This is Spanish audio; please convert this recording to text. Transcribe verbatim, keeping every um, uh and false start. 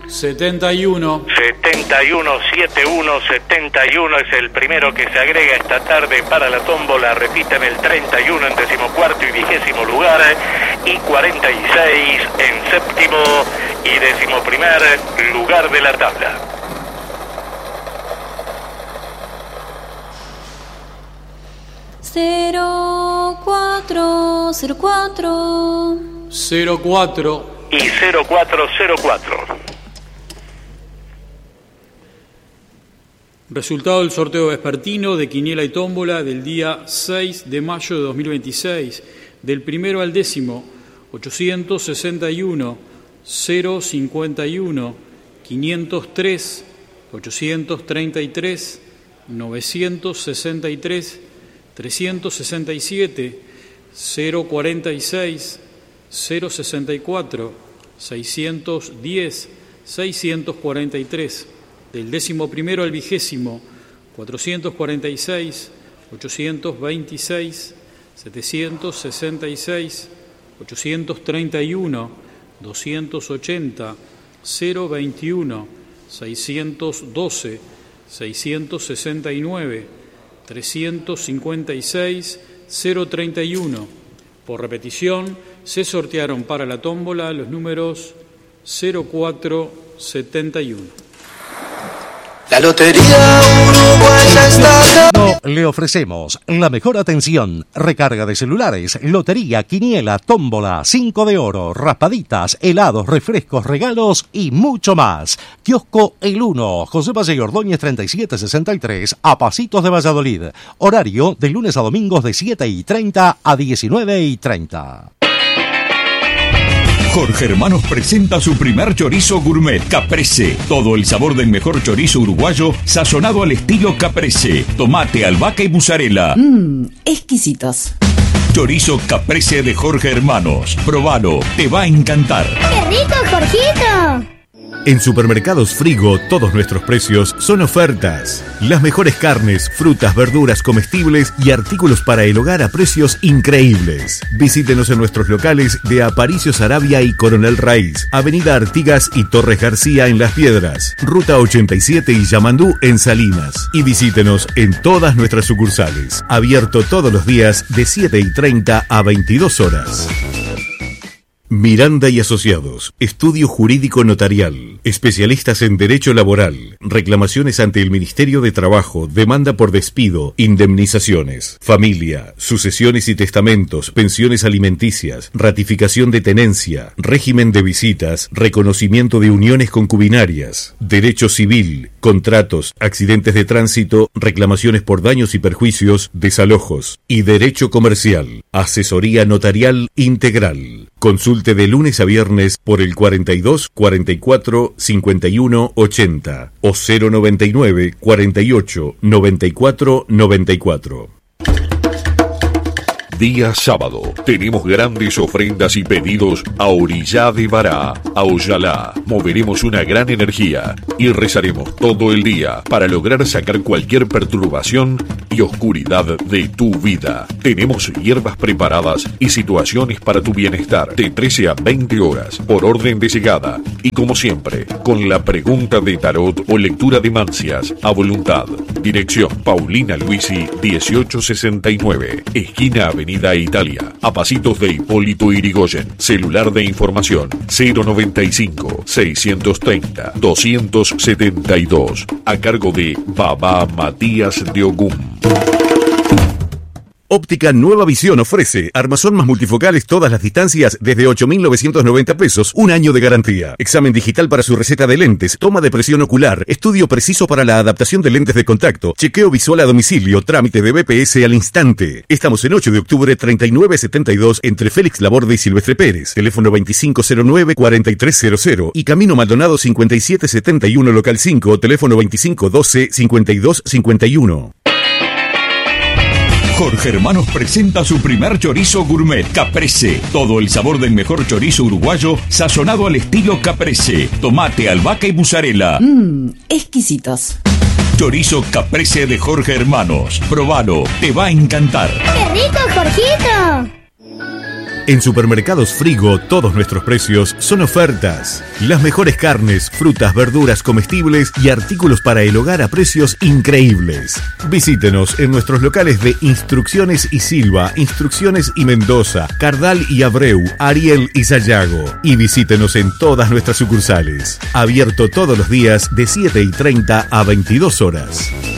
setenta y uno. setenta y uno, setenta y uno, setenta y uno es el primero que se agrega esta tarde para la tómbola. Repiten el treinta y uno en decimocuarto y vigésimo lugar, y cuarenta y seis en séptimo y decimoprimer lugar de la tabla. Cero cuatro cero cuatro cero cuatro y cero cuatro cero cuatro. Resultado del sorteo vespertino de quiniela y tómbola del día seis de mayo de dos mil veintiséis. Del primero al décimo, ochocientos sesenta y uno, cero cincuenta y uno, quinientos tres, ochocientos treinta y tres, novecientos sesenta y tres, trescientos sesenta y siete, cero cuarenta y seis, cero sesenta y cuatro, seiscientos diez, seiscientos cuarenta y tres. Del décimo primero al vigésimo, cuatrocientos cuarenta y seis, ochocientos veintiséis, setecientos sesenta y seis, ochocientos treinta y uno, doscientos ochenta, cero veintiuno, seiscientos doce, seiscientos sesenta y nueve, trescientos cincuenta y seis, cero treinta y uno. Por repetición, se sortearon para la tómbola los números cero cuatro setenta y uno. La Lotería Uruguaya está... No, le ofrecemos la mejor atención, recarga de celulares, lotería, quiniela, tómbola, cinco de oro, raspaditas, helados, refrescos, regalos y mucho más. Kiosco El Uno, José Valle Ordóñez treinta y siete sesenta y tres, a pasitos de Valladolid. Horario de lunes a domingos de siete y treinta a diecinueve y treinta. Jorge Hermanos presenta su primer chorizo gourmet, Caprese. Todo el sabor del mejor chorizo uruguayo, sazonado al estilo Caprese. Tomate, albahaca y mozzarella. Mmm, exquisitos. Chorizo Caprese de Jorge Hermanos. Probalo, te va a encantar. ¡Qué rico, Jorgito! En Supermercados Frigo, todos nuestros precios son ofertas. Las mejores carnes, frutas, verduras, comestibles y artículos para el hogar a precios increíbles. Visítenos en nuestros locales de Aparicio Saravia y Coronel Raíz, Avenida Artigas y Torres García en Las Piedras, Ruta ochenta y siete y Yamandú en Salinas. Y visítenos en todas nuestras sucursales. Abierto todos los días de siete y treinta a veintidós horas. Miranda y Asociados, estudio jurídico notarial, especialistas en derecho laboral, reclamaciones ante el Ministerio de Trabajo, demanda por despido, indemnizaciones, familia, sucesiones y testamentos, pensiones alimenticias, ratificación de tenencia, régimen de visitas, reconocimiento de uniones concubinarias, derecho civil, contratos, accidentes de tránsito, reclamaciones por daños y perjuicios, desalojos y derecho comercial, asesoría notarial integral. Consulte de lunes a viernes por el cuarenta y dos, cuarenta y cuatro, cincuenta y uno, ochenta o cero noventa y nueve, cuarenta y ocho, noventa y cuatro, noventa y cuatro. Día sábado, tenemos grandes ofrendas y pedidos a Orillá de Bará, a Oyalá. Moveremos una gran energía y rezaremos todo el día para lograr sacar cualquier perturbación y oscuridad de tu vida. Tenemos hierbas preparadas y situaciones para tu bienestar de trece a veinte horas por orden de llegada y como siempre, con la pregunta de tarot o lectura de mancias a voluntad. Dirección Paulina Luisi dieciocho sesenta y nueve, esquina Avenida Avenida Italia, a pasitos de Hipólito Yrigoyen. Celular de información cero noventa y cinco, seiscientos treinta, doscientos setenta y dos, a cargo de Baba Matías de Ogún. Óptica Nueva Visión ofrece armazón más multifocales todas las distancias desde ocho mil novecientos noventa pesos, un año de garantía. Examen digital para su receta de lentes, toma de presión ocular, estudio preciso para la adaptación de lentes de contacto, chequeo visual a domicilio, trámite de B P S al instante. Estamos en ocho de octubre treinta y nueve setenta y dos entre Félix Laborde y Silvestre Pérez. Teléfono veinticinco cero nueve, cuarenta y tres cero cero y Camino Maldonado cincuenta y siete setenta y uno local cinco, teléfono veinticinco doce, cincuenta y dos cincuenta y uno. Jorge Hermanos presenta su primer chorizo gourmet, Caprese. Todo el sabor del mejor chorizo uruguayo, sazonado al estilo Caprese. Tomate, albahaca y mozzarella. Mmm, exquisitos. Chorizo Caprese de Jorge Hermanos. Probalo, te va a encantar. ¡Qué rico, Jorgito! En Supermercados Frigo, todos nuestros precios son ofertas. Las mejores carnes, frutas, verduras, comestibles y artículos para el hogar a precios increíbles. Visítenos en nuestros locales de Instrucciones y Silva, Instrucciones y Mendoza, Cardal y Abreu, Ariel y Sayago. Y visítenos en todas nuestras sucursales. Abierto todos los días de siete y treinta a veintidós horas.